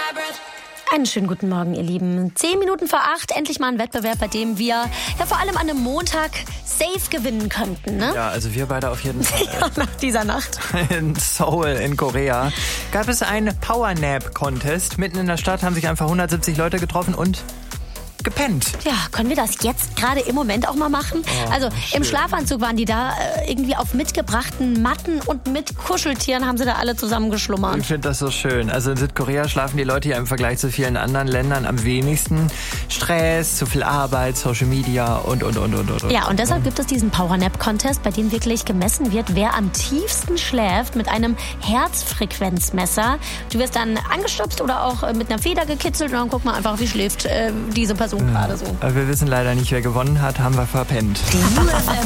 Einen schönen guten Morgen, ihr Lieben. 10 Minuten vor 8, endlich mal ein Wettbewerb, bei dem wir ja vor allem an einem Montag safe gewinnen könnten, ne? Ja, also wir beide auf jeden Fall. Ja, nach dieser Nacht. In Seoul in Korea gab es einen Powernap-Contest. Mitten in der Stadt haben sich einfach 170 Leute getroffen und gepennt. Ja, können wir das jetzt gerade im Moment auch mal machen? Also im Schlafanzug waren die da, irgendwie auf mitgebrachten Matten und mit Kuscheltieren haben sie da alle zusammen geschlummert. Ich finde das so schön. Also in Südkorea schlafen die Leute ja im Vergleich zu vielen anderen Ländern am wenigsten. Stress, zu viel Arbeit, Social Media und. Ja, und deshalb gibt es diesen Powernap-Contest, bei dem wirklich gemessen wird, wer am tiefsten schläft mit einem Herzfrequenzmesser. Du wirst dann angestupst oder auch mit einer Feder gekitzelt und dann guck mal einfach, wie schläft diese Person gerade so. Aber wir wissen leider nicht, wer gewonnen hat, haben wir verpennt. Die UFM